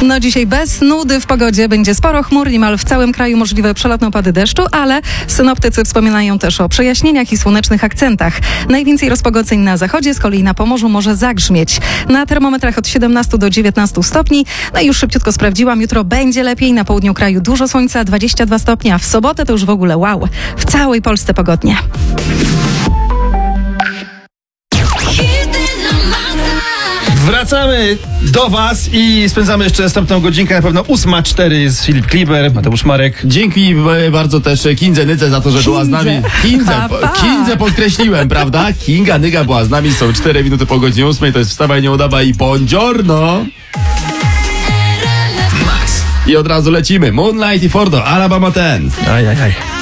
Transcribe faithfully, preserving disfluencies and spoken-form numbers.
No dzisiaj bez nudy w pogodzie, będzie sporo chmur, niemal w całym kraju możliwe przelotne opady deszczu, ale synoptycy wspominają też o przejaśnieniach i słonecznych akcentach. Najwięcej rozpogodzeń na zachodzie, z kolei na Pomorzu może zagrzmieć. Na termometrach od siedemnastu do dziewiętnastu stopni. No i już szybciutko sprawdziłam, jutro będzie lepiej, na południu kraju dużo słońca, dwadzieścia dwa stopnie, a w sobotę to już w ogóle wow, w całej Polsce pogodnie. Wracamy do Was i spędzamy jeszcze następną godzinkę, na pewno ósma cztery jest Filip Kliber, Mateusz Marek. Dzięki bardzo też Kindze Nydze za to, że Kindze. była z nami. Kindze, Pa, pa. Kindze podkreśliłem, prawda? Kinga Nyga była z nami, są cztery minuty po godzinie ósmej, to jest wstawaj, nie udawaj i buongiorno. I od razu lecimy. Moonlight i Fordo, Alabama ten. Ajajaj.